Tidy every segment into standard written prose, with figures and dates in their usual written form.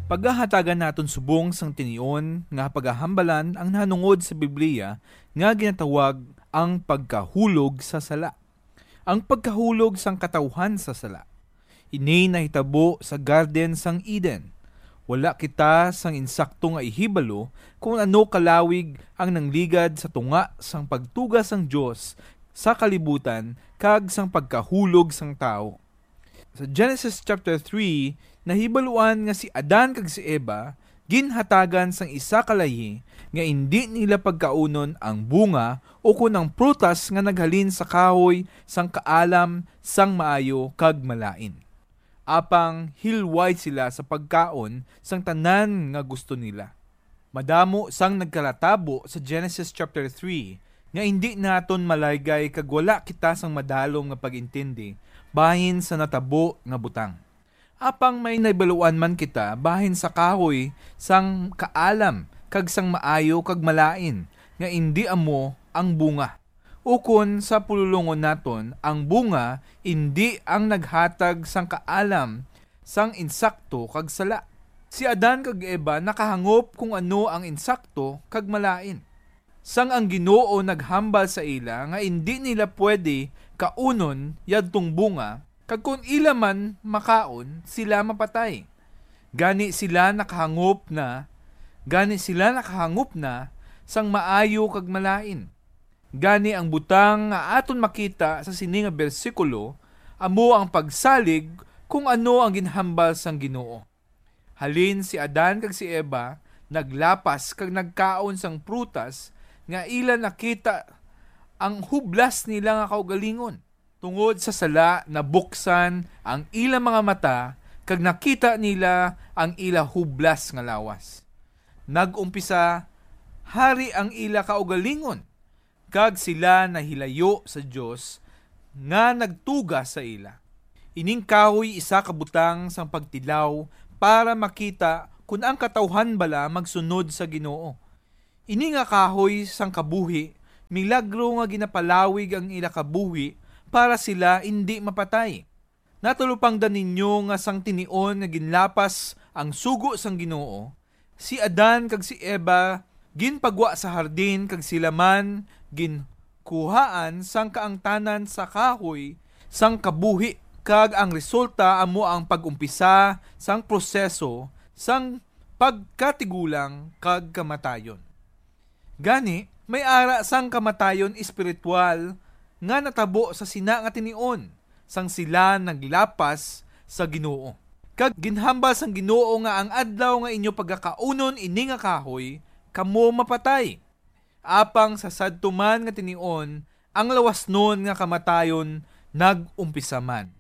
Paghahatagan naton subong sang tinion nga paghahambalan ang nanungod sa Biblia nga ginatawag ang pagkahulog sa sala. Ang pagkahulog sang katawhan sa sala. Ini nahitabo sa Garden sang Eden. Wala kita sang insakto nga ihibalo kung ano kalawig ang nangligad sa tunga sang pagtugas sang Dios sa kalibutan kag sang pagkahulog sang tao. Sa Genesis chapter 3, nahibaluan nga si Adan kag si Eva ginhatagan sang isa kalahi nga hindi nila pagkaunon ang bunga o kunang prutas nga naghalin sa kahoy sang kaalam sang maayo kag malain. Apang hilway sila sa pagkaon sang tanan nga gusto nila. Madamo sang nagkalatabo sa Genesis chapter 3 nga hindi naton malaygay kag wala kita sang madalom nga pagintindi bahin sa natabo nga butang. Apang may naibaluan man kita bahin sa kahoy sang kaalam kag sang maayo kag malain nga hindi amo ang bunga. Ukon sa pululungon naton ang bunga hindi ang naghatag sang kaalam sang insakto kag sala. Si Adan kag Eva nakahangop kung ano ang insakto kag malain. Sang ang Ginoo naghambal sa ila nga hindi nila pwede kaunon yadtong bunga, kag kung ila man makaon, sila mapatay. Gani sila nakahangop na sang maayo kag malain. Gani ang butang nga aton makita sa sini nga bersikulo, amo ang pagsalig kung ano ang ginhambal sang Ginoo. Halin si Adan kag si Eva naglapas kag nagkaon sang prutas nga ila nakita ang hublas nila nga kaugalingon. Tungod sa sala nabuksan ang ila mga mata kag nakita nila ang ila hublas nga lawas. Nagumpisa hari ang ila kaugalingon kag sila nahilayo sa Dios nga nagtuga sa ila. Ining kahoy isa ka butang sang pagtilaw para makita kung ang katawhan bala magsunod sa Ginoo. Ini nga kahoy sang kabuhi, milagro nga ginapalawig ang ila kabuhi para sila hindi mapatay. Natulupangdan ninyo nga sang tinion nga ginlapas ang sugo sang Ginoo. Si Adan kag si Eva ginpagwa sa hardin kag sila man ginkuhaan sang kaangtanan sa kahoy sang kabuhi kag ang resulta amo ang pagumpisa sang proseso sang pagkatigulang kag kamatayon. Gani, may ara sang kamatayon espiritual nga natabo sa sina nga tinion, sang sila naglapas sa Ginoo. Kag ginhambal sang Ginoo nga ang adlaw nga inyo pagkakaunon ini nga kahoy, kamo mapatay. Apang sa sadtuman nga tinion, ang lawas nun nga kamatayon nagumpisa man.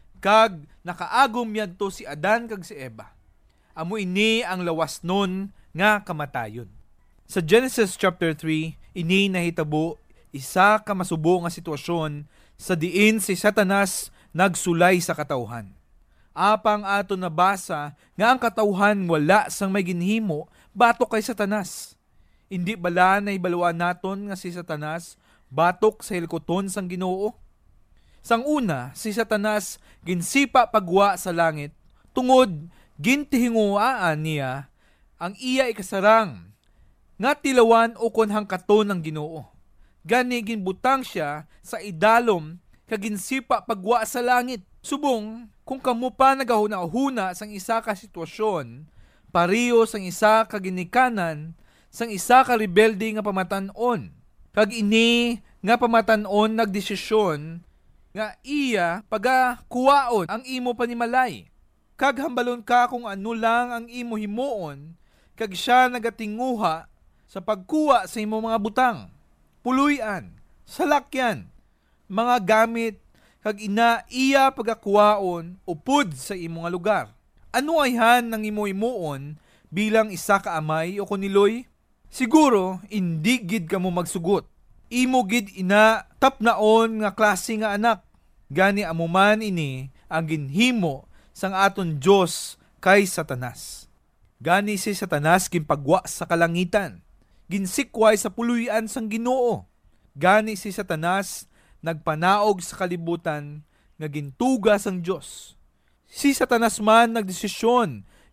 Kag nakaagom yadto si Adan kag si Eva. Amo ini ang lawas nun nga kamatayon. Sa Genesis chapter 3, ini nahitabo isa ka masubo nga sitwasyon sa diin si Satanas nagsulay sa katawhan. Apang ato nabasa nga ang katawhan wala sang may ginhimo batok kay Satanas. Hindi bala na ibaluan naton nga si Satanas batok sa hilkoton sang Ginoo? Sang una, si Satanas ginsipa pagwa sa langit tungod gintihinguaan niya ang iya ikasarang nga tilawan o konhang katon ng Ginoo. Gani ginbutang siya sa idalom kag ginsipa pagwa sa langit. Subong kung kamo pa nagahuna-huna sang isa ka sitwasyon, pariyo sang isa ka ginikanan, sang isa ka rebelde nga pamatan-on. Kag ini nga pamatan-on nagdesisyon nga iya pagakuwaon ang imo panimalay. Kag hambalon ka kung ano lang ang imo himuon, kag siya nagatinguha sa pagkuha sa imo mga butang, puluyan, salakyan, mga gamit, kag ina iya pagakuwaon upod sa imo nga lugar. Ano ayhan ng imo himuon bilang isa ka amay o kuniloy? Siguro, hindi gid kamo magsugot. Imo gid ina tapnaon nga klase nga anak. Gani amuman ini ang ginhimo sang aton Dios kay Satanas. Gani si Satanas ginpagwa sa kalangitan, ginsikway sa puluyan sang Ginoo. Gani si Satanas nagpanaog sa kalibutan nga gintuga sang Dios. Si Satanas man nagdesisyon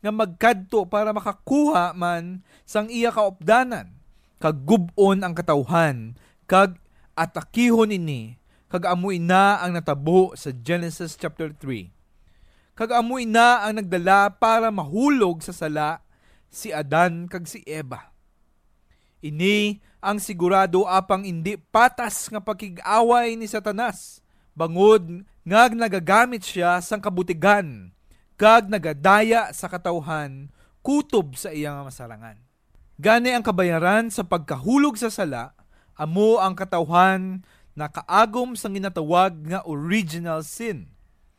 nga magkadto para makakuha man sang iya kaopdanan, kag gub-on ang katawhan, kag atakihon ini, kag amoy na ang natabo sa Genesis chapter 3. Kag amoy na ang nagdala para mahulog sa sala si Adan kag si Eva. Ini ang sigurado apang hindi patas nga pakig-away ni Satanas, bangod nga nagagamit siya sang kabutigan, kag nagadaya sa katawhan, kutob sa iyang masarangan. Gani ang kabayaran sa pagkahulog sa sala, amo ang katawhan na kaagom sang ginatawag nga original sin.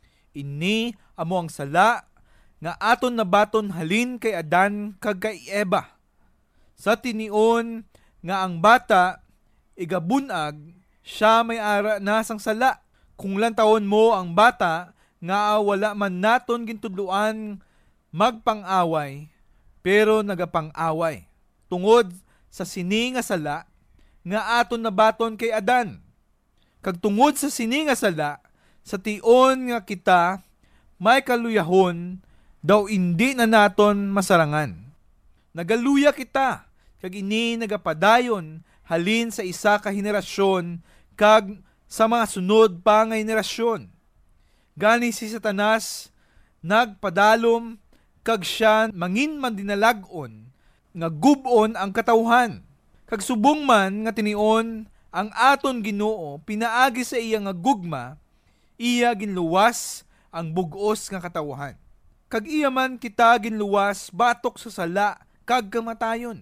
Ini amo ang sala nga aton nabaton halin kay Adan kag kay Eva. Sa tinion nga ang bata igabunag, siya may ara na sang sala. Kung lantawon mo ang bata nga wala man naton gintudluan magpang-away, pero nagapang-away tungod sa sini nga sala nga aton nabaton kay Adan. Kag tungod sa sini nga sala, sa tion nga kita may kaluyahon, daw hindi na naton masarangan. Nagaluya kita, kag ini nagapadayon halin sa isa ka henerasyon kag sa mga sunod pa nga henerasyon. Gani si Satanas nagpadalom kag siya mangin man dinalagon nga gub-on ang katawhan. Kag subong man nga tinion ang aton Ginoo pinaagi sa iya nga gugma, iya ginluwas ang bug-os nga katawhan. Kag iya man kita ginluwas batok sa sala kag kamatayon.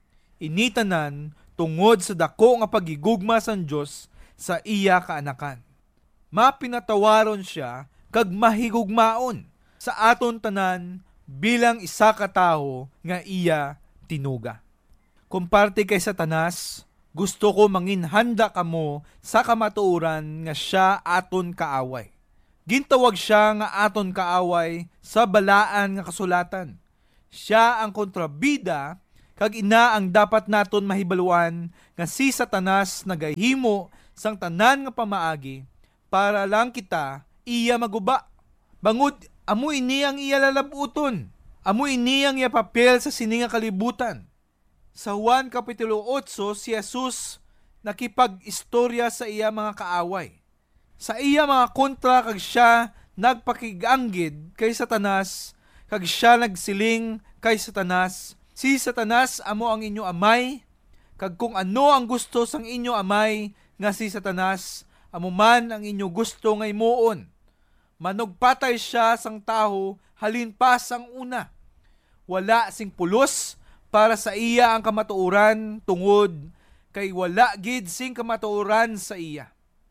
Initanan tungod sa dako nga pagigugma sang Dios sa iya kaanakan. Mapinatawaron siya kag mahigugmaon sa aton tanan bilang isa ka tawo nga iya tinuga. Kumparte kay Satanas, gusto ko manginhanda kamo sa kamatuoran nga siya aton kaaway. Gintawag siya nga aton kaaway sa balaan nga kasulatan. Siya ang kontrabida kag ina ang dapat naton mahibaluan nga si Satanas nagahimo sang tanan nga pamaagi para lang kita iya maguba. Bangod amo ini ang iya lalabuton. Amo ini ang iya papel sa sininga kalibutan. Sa Juan Kapitulo 8, si Jesus nakipag-istorya sa iya mga kaaway. Sa iya mga kontra kag siya nagpakiganggid kay Satanas, kag siya nagsiling kay Satanas, si Satanas amo ang inyo amay, kag kung ano ang gusto sang inyo amay nga si Satanas, amo man ang inyo gusto nga imuon. Manugpatay siya sang taho halin pa sang una. Wala sing pulos para sa iya ang kamatuoran tungod kay wala gid sing kamatuoran sa iya.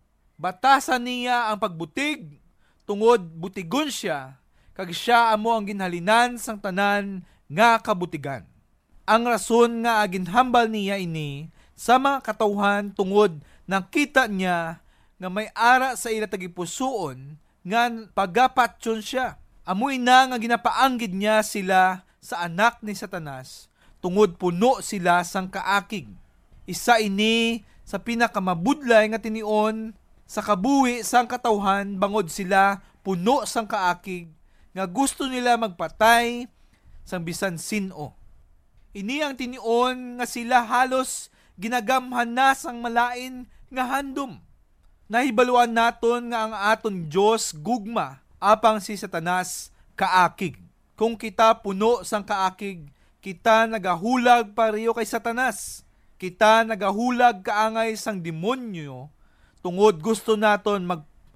Batasan niya ang pagbutig tungod butigon siya, kag siya amo ang ginhalinan sang tanan nga kabutigan. Ang rason nga aginhambal niya ini sa mga katawhan tungod nakita niya nga may ara sa ila tagipusoon nga pagapatyon siya. Amoy na nga ginapaanggid niya sila sa anak ni Satanas tungod puno sila sang kaakig. Isa ini sa pinakamabudlay nga tinion sa kabuhi sang katawhan bangod sila puno sang kaakig nga gusto nila magpatay sang bisan sino. Ini ang tinion nga sila halos ginagamhan na sang malain nga handom. Nahibaluan naton nga ang aton Diyos gugma apang si Satanas kaakig. Kung kita puno sang kaakig, kita nagahulag pareho kay Satanas. Kita nagahulag kaangay sang demonyo tungod gusto naton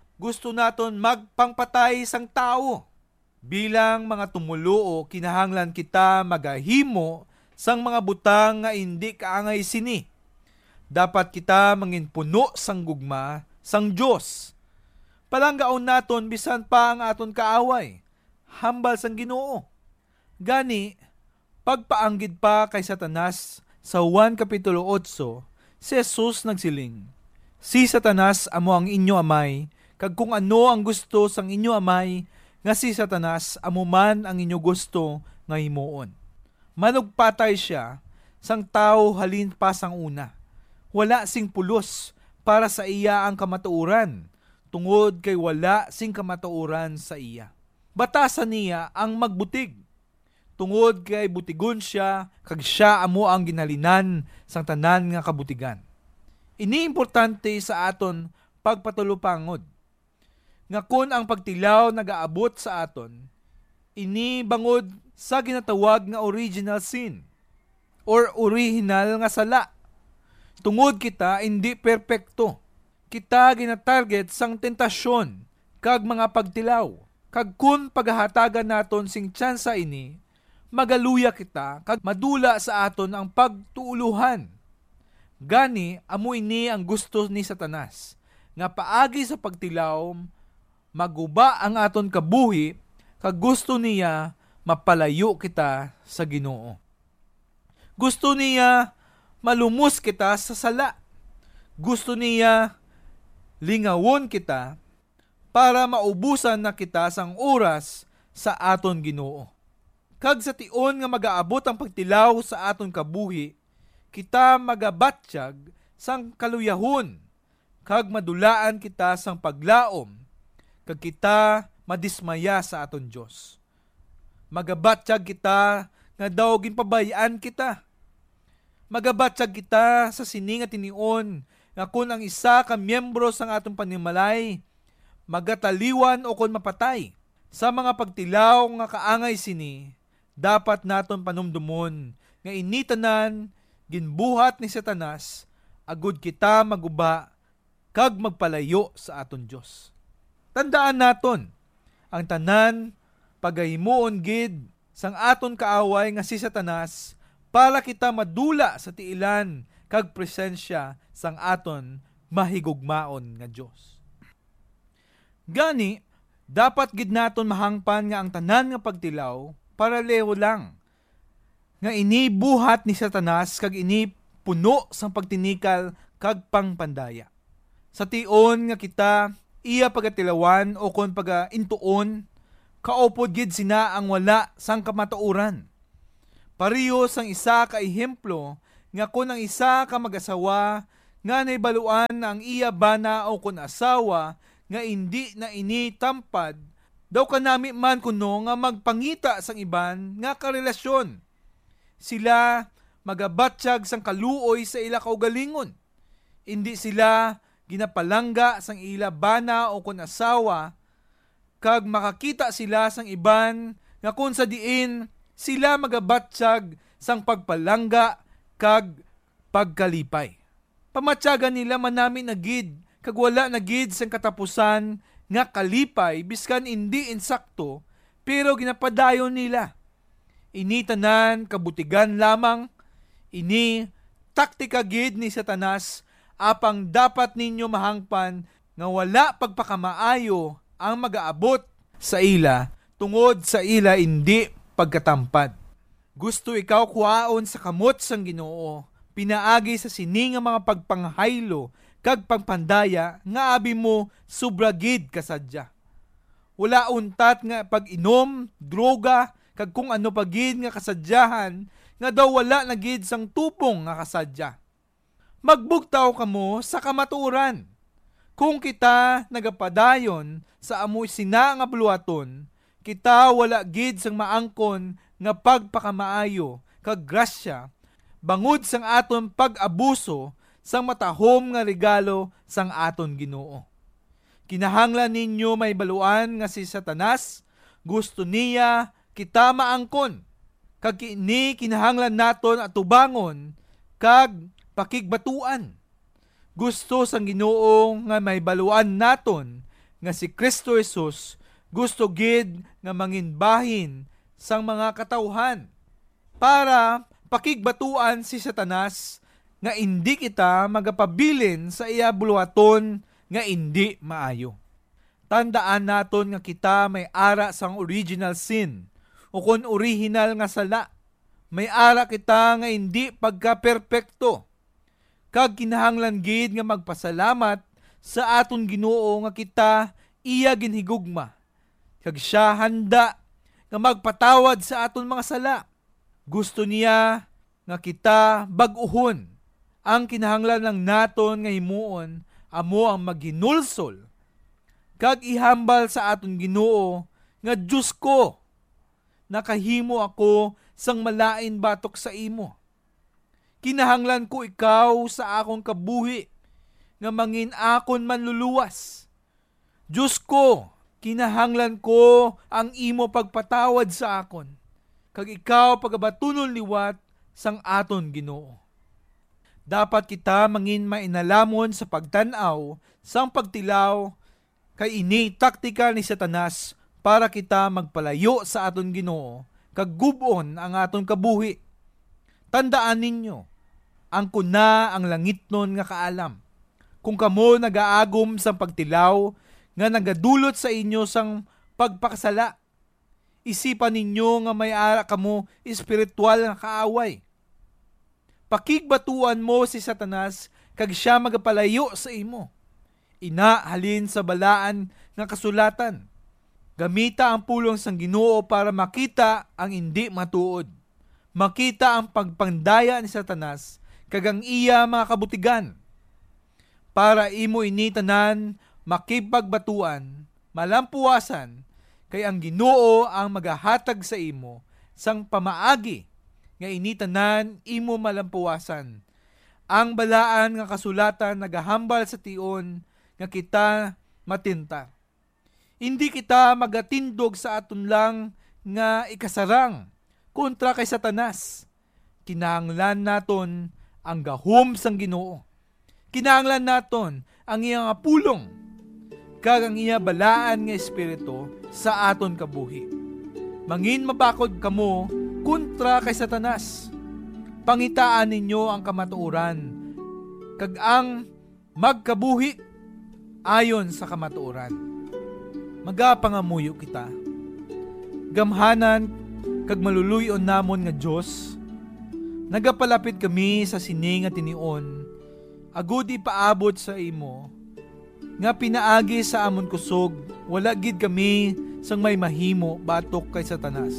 magpangpatay sang tao. Bilang mga tumuluo, kinahanglan kita magahimo sang mga butang nga hindi kaangay sini. Dapat kita manginpuno sang gugma sang Diyos. Palanggaon naton bisan pa ang aton kaaway. Hambal sang Ginoo. Gani, pagpaanggid pa kay Satanas sa Juan Kapitulo 8, si Jesus nagsiling, si Satanas amo ang inyo amay, kag kung ano ang gusto sang inyo amay, nga si Satanas amo man ang inyo gusto nga himuon. Manugpatay siya sang tao halin pa sang una. Wala sing pulos para sa iya ang kamatuoran, tungod kay wala sing kamatuoran sa iya. Batasan niya ang magbutig. tungod kay butigon siya, kag siya amo ang ginhalinan sang tanan nga kabutigan. Ini importante sa aton pagpatulupangod. Nga kun ang pagtilaw nagaabot sa aton, ini bangod sa ginatawag nga original sin or original nga sala. Tungod kita hindi perpekto. Kita ginatarget sang tentasyon kag mga pagtilaw. Kag kun paghahatagan naton sing tsansa ini, magaluya kita kag madula sa aton ang pagtuuluhan. Gani amo ini ang gusto ni Satanas, nga paagi sa pagtilaw maguba ang aton kabuhi kag gusto niya mapalayo kita sa Ginoo. Gusto niya malumos kita sa sala. Gusto niya lingawon kita para maubusan na kita sang oras sa aton Ginoo. Kag sa tion nga magaabot ang pagtilaw sa aton kabuhi, kita magabatsyag sang kaluyahon, kag madulaan kita sang paglaom, kag kita madismaya sa aton Dios. Magabatsyag kita nga daw ginpabayaan kita. Magabatsyag kita sa sini nga tinion nga kun ang isa ka miyembro sang atong panimalay magataliwan o kon mapatay. Sa mga pagtilaw nga kaangay sini, dapat naton panumdumon nga initanan ginbuhat ni Satanas agud kita maguba kag magpalayo sa aton Dios. Tandaan naton ang tanan pagahimuon gid sang aton kaaway nga si Satanas para kita madula sa tiilan kag presensya sang aton mahigugmaon nga Dios. Gani, dapat gid naton mahangpan nga ang tanan nga pagtilaw paraleho lang. Nga ini buhat ni Satanas kag ini puno sang pagtinikal kag pangpandaya. Sa tion nga kita iya pagatilawan o kon pagaintuon, kaupod gid sina ang wala sang kamatuoran. Pareho sang isa ka ehemplo nga kun ang isa ka mag-asawa nga naibaluan ang iya bana o kun asawa nga hindi na ini tampad, daw kanami man kuno nga magpangita sang iban nga karelasyon. Sila magabatsyag sang kaluoy sa ila kaugalingon. Hindi sila ginapalangga sang ila bana o kun asawa, kag makakita sila sang iban nga kun sa diin sila magabatsyag sang pagpalangga kag pagkalipay. Pamatyagan nila manami na gid kag wala na gid sang katapusan nga kalipay biskan hindi insakto pero ginapadayon nila. Ini tanan kabutigan lamang, ini taktika gid ni Satanas apang dapat ninyo mahangpan nga wala pagpakamaayo ang magaabot sa ila tungod sa ila hindi pagkatampad. Gusto ikaw kuhaon sa kamot sang Ginoo, pinaagi sa sini nga mga pagpanghaylo kag pagpandaya nga abi mo subragid kasadya. Wala untat nga pag-inom, droga, kag kung ano pagid nga kasadyahan nga daw wala na gid sang tupong nga kasadya. Magbugtaw kamo sa kamatuoran. Kung kita nagapadayon sa amoy sina nga buluaton, kita wala gid sang maangkon nga pagpakamaayo kag grasya bangod sang aton pag-abuso sang matahom nga regalo sang aton Ginoo. Kinahanglan ninyo may baluan nga si Satanas, gusto niya kita maangkon. Kag kini kinahanglan naton atubangon kag pakigbatuan. Gusto sang Ginoo nga may baluan naton nga si Kristo Jesus, gusto gid nga manginbahin sang mga katawhan para pakigbatuan si Satanas nga hindi kita magapabilin sa iya buluhaton nga hindi maayo. Tandaan naton nga kita may ara sang original sin o kon original nga sala. May ara kita nga hindi pagka-perpekto. Kag kinahanglan gid nga magpasalamat sa aton Ginoo nga kita iya ginhigugma. Kag siya handa nga magpatawad sa aton mga sala. Gusto niya nga kita bag-uhon. Ang kinahanglan lang naton nga himuon amo ang maghinulsol kag ihambal sa aton Ginoo nga Diyos ko. nakahimo ako sang malain batok sa imo. Kinahanglan ko ikaw sa akong kabuhi, nga mangin akon manluluwas. Diyos ko, kinahanglan ko ang imo pagpatawad sa akon, kag ikaw pagabatunon liwat sang aton Ginoo. Dapat kita mangin mainalamon sa pagtanaw sang pagtilaw, kay ini taktika ni Satanas para kita magpalayo sa aton Ginoo, kag gubon ang aton kabuhi. Tandaan ninyo, ang kuna ang langitnon nga kaalam. Kung kamo nagaagom sang pagtilaw, nga nagadulot sa inyo sang pagpakasala, isipan ninyo nga may ara kamo espiritual nga kaaway. Pakigbatuan mo si Satanas, kag siya magapalayo sa imo. Ina halin sa balaan nga kasulatan. Gamita ang pulong sang Ginoo para makita ang hindi matuod. Makita ang pagpandaya ni Satanas, kag ang iya mga kabutigan. Para imo initanan, makipagbatuan, malampuasan, kay ang Ginoo ang magahatag sa imo sang pamaagi nga initanan imo malampuasan. Ang balaan nga kasulatan nagahambal sa tion nga kita matinta. Hindi kita magatindog sa aton lang nga ikasarang kontra kay Satanas. Kinahanglan naton ang gahom sang Ginoo. Kinahanglan naton ang iyang pulong kag ang iya balaan nga espiritu sa aton kabuhi. Mangin mabakod kamo kontra kay Satanas. Pangitaan ninyo ang kamatuoran kag ang magkabuhi ayon sa kamatuoran. Magapangamuyo kita. Gamhanan kag maluluyon namon nga Dios. Nagapalapit kami sa sini nga tinion, agud ipaabot sa imo, nga pinaagi sa amon kusog, wala gid kami sang may mahimo batok kay Satanas.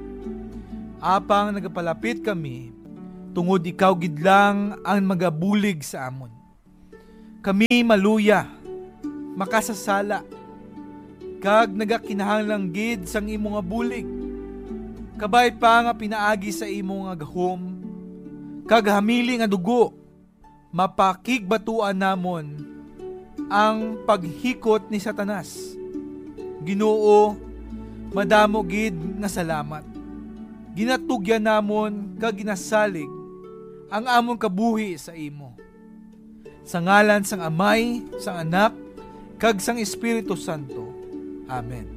Apang nagapalapit kami, tungod ikaw gid lang ang magabulig sa amon. Kami maluya, makasasala, kag nagakinahanglang gid sang imo nga bulig. Kabay pa nga pinaagi sa imo nga gahom, kag hamili nga dugo, mapakigbatuan namon ang paghikot ni Satanas. Ginoo, madamo gid nga salamat. Ginatugyan namon kag ginasalig ang amon kabuhi sa imo. Sa ngalan sang Amay, sang Anak, kag sang Espiritu Santo. Amen.